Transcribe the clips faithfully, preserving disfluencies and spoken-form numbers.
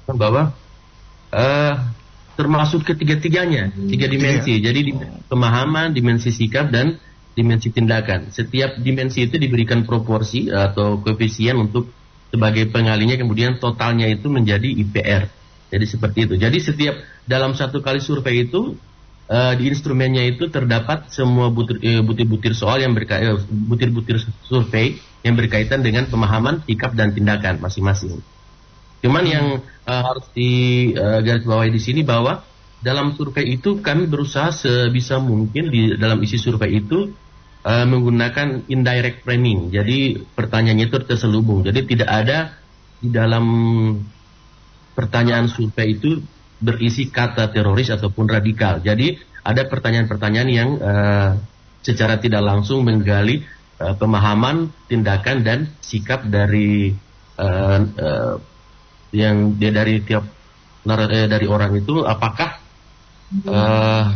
bahwa uh, termasuk ketiga-tiganya, tiga dimensi. Jadi di, pemahaman, dimensi sikap, dan dimensi tindakan. Setiap dimensi itu diberikan proporsi atau koefisien untuk sebagai pengalinya, kemudian totalnya itu menjadi I P R. Jadi seperti itu. Jadi setiap dalam satu kali survei itu uh, di instrumennya itu terdapat semua butir, uh, butir-butir soal yang berkaitan, uh, butir-butir survei yang berkaitan dengan pemahaman, sikap, dan tindakan masing-masing. Cuman yang uh, harus digarisbawahi uh, di sini bahwa dalam survei itu kami berusaha sebisa mungkin di dalam isi survei itu uh, menggunakan indirect framing. Jadi pertanyaannya itu terselubung. Jadi tidak ada di dalam pertanyaan survei itu berisi kata teroris ataupun radikal. Jadi ada pertanyaan-pertanyaan yang uh, secara tidak langsung menggali uh, pemahaman, tindakan, dan sikap dari uh, uh, yang dia dari tiap eh, dari orang itu, apakah uh,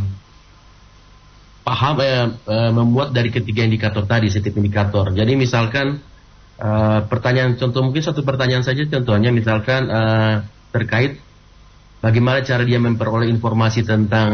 paham eh, uh, membuat dari ketiga indikator tadi, setiap indikator. Jadi misalkan uh, pertanyaan contoh, mungkin satu pertanyaan saja contohnya, misalkan uh, terkait bagaimana cara dia memperoleh informasi tentang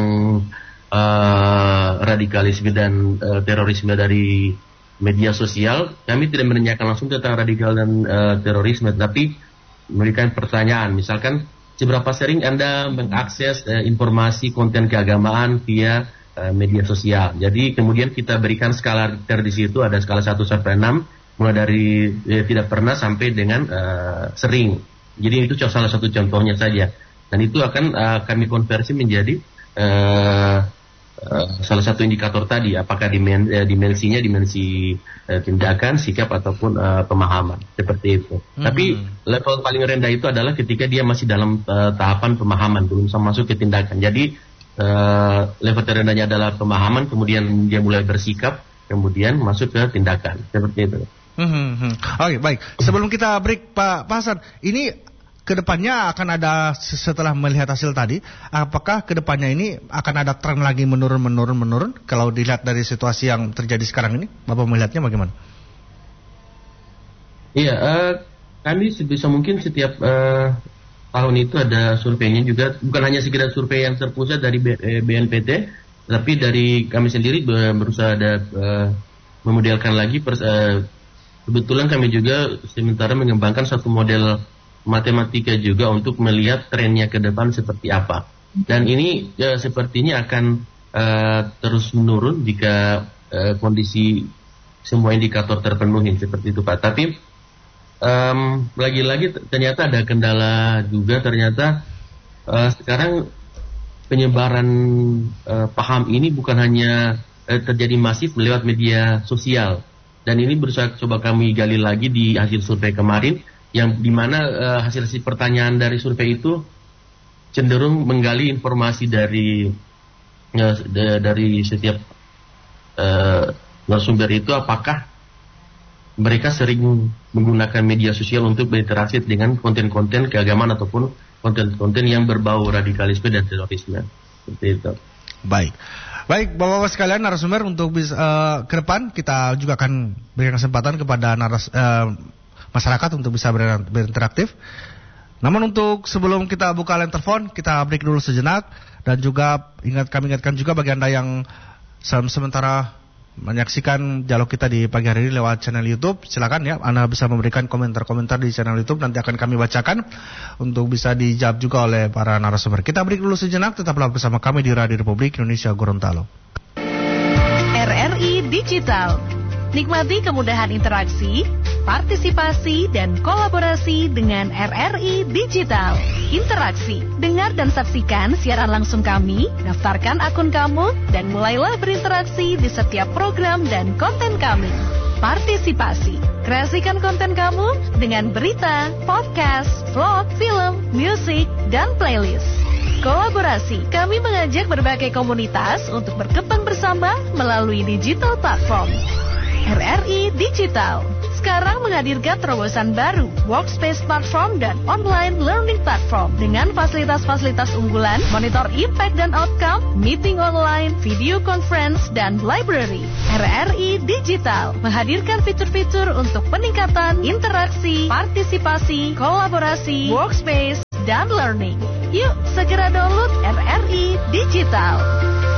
uh, radikalisme dan uh, terorisme dari media sosial. Kami tidak menanyakan langsung tentang radikal dan uh, terorisme, tapi memberikan pertanyaan, misalkan seberapa sering Anda mengakses uh, informasi konten keagamaan via uh, media sosial. Jadi kemudian kita berikan skala Richter di situ, ada skala satu sampai enam, mulai dari eh, tidak pernah sampai dengan uh, sering. Jadi itu salah satu contohnya saja. Dan itu akan uh, kami konversi menjadi uh, uh, salah satu indikator tadi, apakah dimen, uh, dimensinya dimensi uh, tindakan, sikap, ataupun uh, pemahaman, seperti itu. Mm-hmm. Tapi level paling rendah itu adalah ketika dia masih dalam uh, tahapan pemahaman, belum masuk ke tindakan. Jadi uh, level terendahnya adalah pemahaman, kemudian dia mulai bersikap, kemudian masuk ke tindakan, seperti itu. Hmm, Oke, okay, baik. Sebelum kita break, Pak Hasan, ini kedepannya akan ada, setelah melihat hasil tadi, apakah kedepannya ini akan ada tren lagi menurun, menurun, menurun? Kalau dilihat dari situasi yang terjadi sekarang ini, Bapak melihatnya bagaimana? Iya, uh, kami sebisa mungkin setiap uh, tahun itu ada surveinya juga, bukan hanya sekedar survei yang terpusat dari B N P T, tapi dari kami sendiri berusaha ada uh, memodelkan lagi. Pers- uh, Kebetulan kami juga sementara mengembangkan satu model matematika juga untuk melihat trennya ke depan seperti apa. Dan ini ya, sepertinya akan uh, terus menurun jika uh, kondisi semua indikator terpenuhi seperti itu, Pak. Tapi um, lagi-lagi ternyata ada kendala juga. Ternyata uh, sekarang penyebaran uh, paham ini bukan hanya uh, terjadi masif lewat media sosial. Dan ini berusaha coba kami gali lagi di hasil survei kemarin, yang dimana uh, hasil-hasil pertanyaan dari survei itu cenderung menggali informasi dari uh, de, dari setiap uh, narasumber itu, apakah mereka sering menggunakan media sosial untuk berinteraksi dengan konten-konten keagamaan ataupun konten-konten yang berbau radikalisme dan terorisme. Seperti itu. Baik. Baik, Bapak-Bapak sekalian, narasumber, untuk bisa, uh, ke depan kita juga akan berikan kesempatan kepada naras, uh, masyarakat untuk bisa ber- berinteraktif. Namun untuk sebelum kita buka line telepon, kita break dulu sejenak. Dan juga ingat kami ingatkan juga bagi Anda yang sementara menyaksikan dialog kita di pagi hari ini lewat channel YouTube, silakan ya, Anda bisa memberikan komentar-komentar di channel YouTube, nanti akan kami bacakan untuk bisa dijawab juga oleh para narasumber. Kita break dulu sejenak, tetaplah bersama kami di Radio Republik Indonesia Gorontalo. R R I Digital. Nikmati kemudahan interaksi, partisipasi, dan kolaborasi dengan R R I Digital. Interaksi, dengar dan saksikan siaran langsung kami, daftarkan akun kamu, dan mulailah berinteraksi di setiap program dan konten kami. Partisipasi, kreasikan konten kamu dengan berita, podcast, vlog, film, musik, dan playlist. Kolaborasi, kami mengajak berbagai komunitas untuk berkembang bersama melalui digital platform. R R I Digital sekarang menghadirkan terobosan baru, workspace platform dan online learning platform dengan fasilitas-fasilitas unggulan, monitor impact dan outcome, meeting online, video conference, dan library. R R I Digital menghadirkan fitur-fitur untuk peningkatan interaksi, partisipasi, kolaborasi, workspace, dan learning. Yuk segera download R R I Digital.